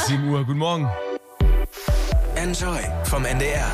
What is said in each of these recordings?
7 Uhr, guten Morgen. Enjoy vom NDR.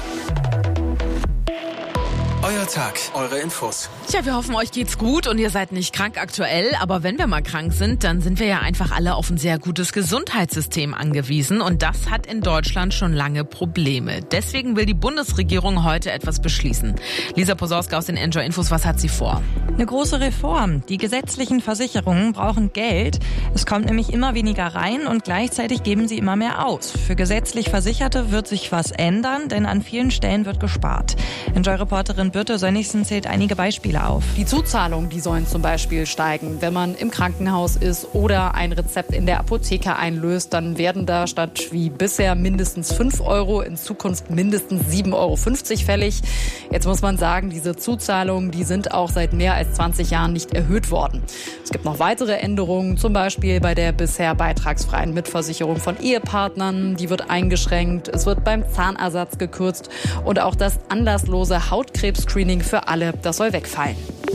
Euer Tag, eure Infos. Tja, wir hoffen, euch geht's gut und ihr seid nicht krank aktuell. Aber wenn wir mal krank sind, dann sind wir ja einfach alle auf ein sehr gutes Gesundheitssystem angewiesen. Und das hat in Deutschland schon lange Probleme. Deswegen will die Bundesregierung heute etwas beschließen. Lisa Posorska aus den Enjoy Infos, was hat sie vor? Eine große Reform. Die gesetzlichen Versicherungen brauchen Geld. Es kommt nämlich immer weniger rein und gleichzeitig geben sie immer mehr aus. Für gesetzlich Versicherte wird sich was ändern, denn an vielen Stellen wird gespart. Enjoy-Reporterin Birte Sönnigsen zählt einige Beispiele auf. Die Zuzahlungen, die sollen zum Beispiel steigen. Wenn man im Krankenhaus ist oder ein Rezept in der Apotheke einlöst, dann werden da statt wie bisher mindestens 5 Euro in Zukunft mindestens 7,50 Euro fällig. Jetzt muss man sagen, diese Zuzahlungen, die sind auch seit mehr als 20 Jahren nicht erhöht worden. Es gibt noch weitere Änderungen, zum Beispiel bei der bisher beitragsfreien Mitversicherung von Ehepartnern. Die wird eingeschränkt. Es wird beim Zahnersatz gekürzt und auch das anlasslose Hautkrebs-Screening für alle, das soll wegfallen.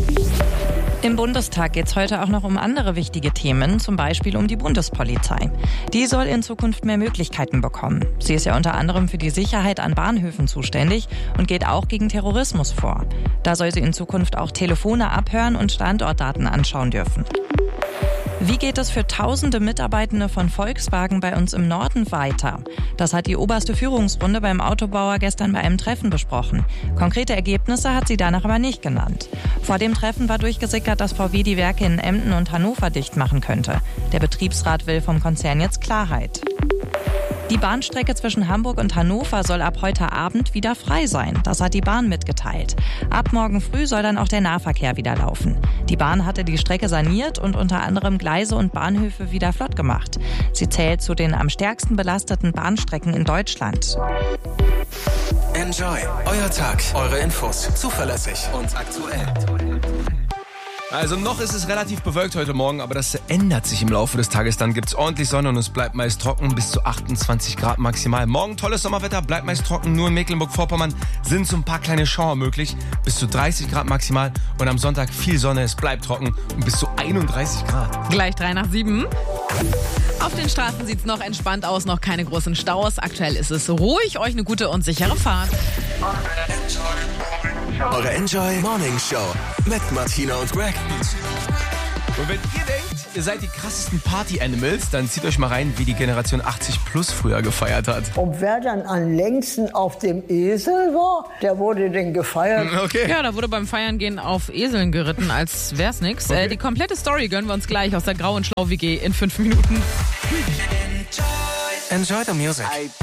Im Bundestag geht es heute auch noch um andere wichtige Themen, zum Beispiel um die Bundespolizei. Die soll in Zukunft mehr Möglichkeiten bekommen. Sie ist ja unter anderem für die Sicherheit an Bahnhöfen zuständig und geht auch gegen Terrorismus vor. Da soll sie in Zukunft auch Telefone abhören und Standortdaten anschauen dürfen. Wie geht es für tausende Mitarbeitende von Volkswagen bei uns im Norden weiter? Das hat die oberste Führungsrunde beim Autobauer gestern bei einem Treffen besprochen. Konkrete Ergebnisse hat sie danach aber nicht genannt. Vor dem Treffen war durchgesickert, dass VW die Werke in Emden und Hannover dicht machen könnte. Der Betriebsrat will vom Konzern jetzt Klarheit. Die Bahnstrecke zwischen Hamburg und Hannover soll ab heute Abend wieder frei sein. Das hat die Bahn mitgeteilt. Ab morgen früh soll dann auch der Nahverkehr wieder laufen. Die Bahn hatte die Strecke saniert und unter anderem Gleise und Bahnhöfe wieder flott gemacht. Sie zählt zu den am stärksten belasteten Bahnstrecken in Deutschland. Enjoy, euer Tag, eure Infos. Zuverlässig und aktuell. Also noch ist es relativ bewölkt heute Morgen, aber das ändert sich im Laufe des Tages. Dann gibt's ordentlich Sonne und es bleibt meist trocken, bis zu 28 Grad maximal. Morgen tolles Sommerwetter, bleibt meist trocken. Nur in Mecklenburg-Vorpommern sind so ein paar kleine Schauer möglich. Bis zu 30 Grad maximal. Und am Sonntag viel Sonne, es bleibt trocken und bis zu 31 Grad. Gleich 6:03. Auf den Straßen sieht's noch entspannt aus, noch keine großen Staus. Aktuell ist es ruhig, euch eine gute und sichere Fahrt. Eure Enjoy Morning Show mit Martina und Greg. Und wenn ihr denkt, ihr seid die krassesten Party-Animals, dann zieht euch mal rein, wie die Generation 80 plus früher gefeiert hat. Und wer dann am längsten auf dem Esel war, der wurde dann gefeiert. Okay. Ja, da wurde beim Feiern gehen auf Eseln geritten, als wär's nix. Okay. Die komplette Story gönnen wir uns gleich aus der Grau- und Schlau-WG in 5 Minuten. Enjoy the music.